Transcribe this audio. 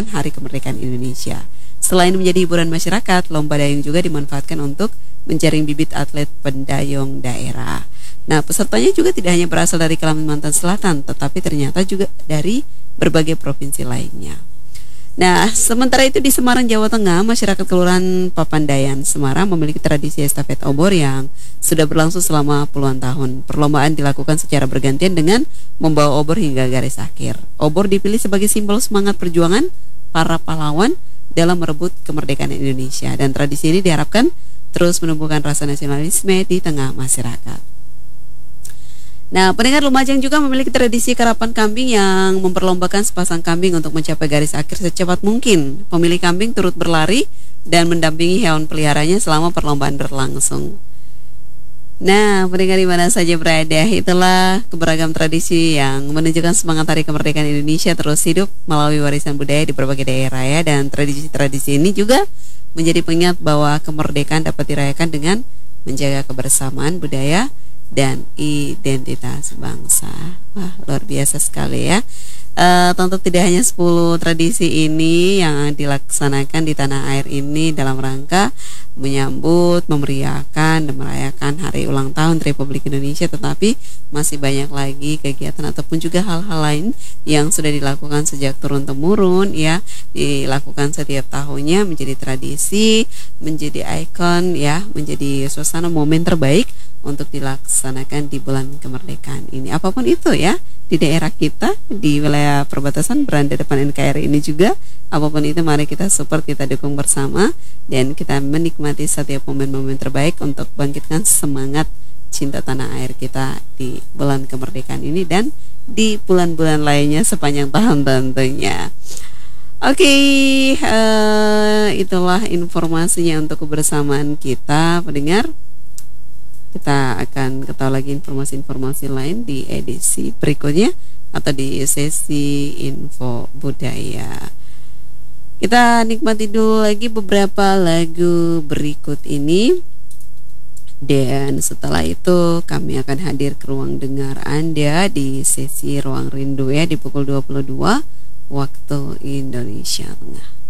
merayakan Hari Kemerdekaan Indonesia. Selain menjadi hiburan masyarakat, lomba dayung juga dimanfaatkan untuk menjaring bibit atlet pendayung daerah. Nah, pesertanya juga tidak hanya berasal dari Kalimantan Selatan, tetapi ternyata juga dari berbagai provinsi lainnya. Nah, sementara itu di Semarang, Jawa Tengah, masyarakat Kelurahan Papandayan, Semarang memiliki tradisi estafet obor yang sudah berlangsung selama puluhan tahun. Perlombaan dilakukan secara bergantian dengan membawa obor hingga garis akhir. Obor dipilih sebagai simbol semangat perjuangan para pahlawan dalam merebut kemerdekaan Indonesia, dan tradisi ini diharapkan terus menumbuhkan rasa nasionalisme di tengah masyarakat. Nah, pendengar, Lumajang juga memiliki tradisi karapan kambing yang memperlombakan sepasang kambing untuk mencapai garis akhir secepat mungkin. Pemilik kambing turut berlari dan mendampingi hewan peliharanya selama perlombaan berlangsung. Nah, pendengar di mana saja berada, itulah keberagam tradisi yang menunjukkan semangat Hari Kemerdekaan Indonesia terus hidup melalui warisan budaya di berbagai daerah ya. Dan tradisi-tradisi ini juga menjadi pengingat bahwa kemerdekaan dapat dirayakan dengan menjaga kebersamaan budaya dan identitas bangsa. Wah, luar biasa sekali ya. Tentu tidak hanya 10 tradisi ini yang dilaksanakan di tanah air ini dalam rangka menyambut, memeriahkan, dan merayakan hari ulang tahun Republik Indonesia, tetapi masih banyak lagi kegiatan ataupun juga hal-hal lain yang sudah dilakukan sejak turun-temurun ya, dilakukan setiap tahunnya menjadi tradisi, menjadi ikon ya, menjadi suasana momen terbaik untuk dilaksanakan di bulan kemerdekaan ini. Apapun itu ya, di daerah kita, di wilayah perbatasan berada depan NKRI ini juga, apapun itu mari kita support, kita dukung bersama, dan kita menikmati setiap momen-momen terbaik untuk bangkitkan semangat cinta tanah air kita di bulan kemerdekaan ini dan di bulan-bulan lainnya sepanjang tahun tentunya. Oke, itulah informasinya untuk kebersamaan kita, pendengar. Kita akan ketahui lagi informasi-informasi lain di edisi berikutnya atau di sesi info budaya. Kita nikmati dulu lagi beberapa lagu berikut ini, dan setelah itu kami akan hadir ke ruang dengar Anda di sesi Ruang Rindu ya, di pukul 22 waktu Indonesia Tengah.